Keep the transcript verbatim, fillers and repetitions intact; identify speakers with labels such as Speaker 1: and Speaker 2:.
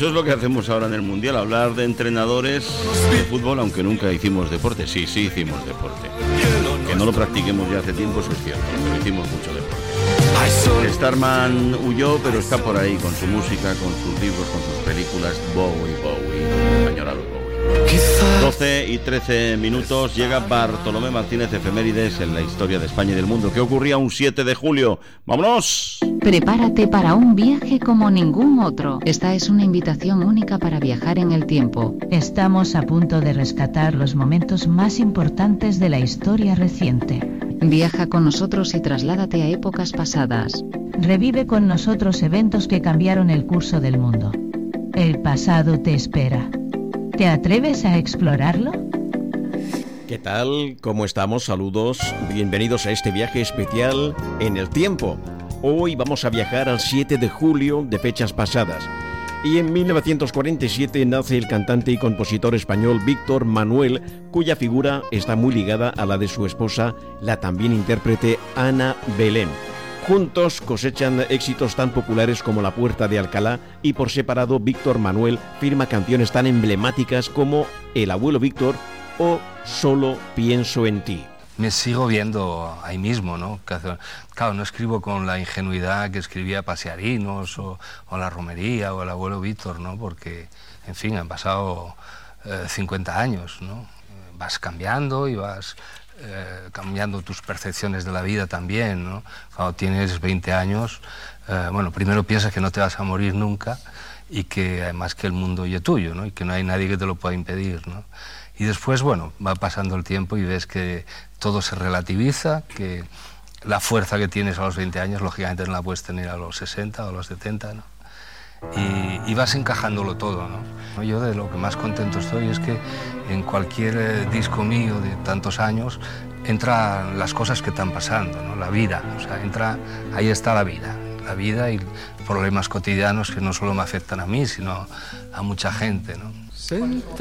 Speaker 1: eso es lo que hacemos ahora en el Mundial, hablar de entrenadores de fútbol, aunque nunca hicimos deporte. Sí, sí hicimos deporte. Que no lo practiquemos ya hace tiempo, eso es cierto, pero hicimos mucho deporte. Starman huyó, pero está por ahí con su música, con sus libros, con sus películas. Bowie, Bowie, añorado Bowie. doce y trece minutos, llega Bartolomé Martínez, efemérides en la historia de España y del mundo. ¿Qué ocurría un siete de julio? ¡Vámonos!
Speaker 2: Prepárate para un viaje como ningún otro. Esta es una invitación única para viajar en el tiempo.
Speaker 3: Estamos a punto de rescatar los momentos más importantes de la historia reciente.
Speaker 2: Viaja con nosotros y trasládate a épocas pasadas.
Speaker 3: Revive con nosotros eventos que cambiaron el curso del mundo. El pasado te espera. ¿Te atreves a explorarlo?
Speaker 4: ¿Qué tal? ¿Cómo estamos? Saludos. Bienvenidos a este viaje especial en el tiempo. Hoy vamos a viajar al siete de julio de fechas pasadas. Y en mil novecientos cuarenta y siete nace el cantante y compositor español Víctor Manuel, cuya figura está muy ligada a la de su esposa, la también intérprete Ana Belén. Juntos cosechan éxitos tan populares como La Puerta de Alcalá, y por separado Víctor Manuel firma canciones tan emblemáticas como El abuelo Víctor o Solo pienso en ti.
Speaker 5: Me sigo viendo ahí mismo, ¿no? Claro, no escribo con la ingenuidad que escribía Pasearinos o, o La Romería o El abuelo Víctor, ¿no? Porque, en fin, han pasado eh, cincuenta años, ¿no? Vas cambiando y vas eh, cambiando tus percepciones de la vida también, ¿no? Cuando tienes veinte años, eh, bueno, primero piensas que no te vas a morir nunca y que además que el mundo ya es tuyo, ¿no? Y que no hay nadie que te lo pueda impedir, ¿no? Y después, bueno, va pasando el tiempo y ves que todo se relativiza, que la fuerza que tienes a los veinte años, lógicamente no la puedes tener a los sesenta o a los setenta, ¿no? Y, y vas encajándolo todo, ¿no? Yo de lo que más contento estoy es que en cualquier eh, disco mío de tantos años entran las cosas que están pasando, ¿no? La vida, o sea, entra, ahí está la vida, la vida y problemas cotidianos que no solo me afectan a mí, sino a mucha gente, ¿no?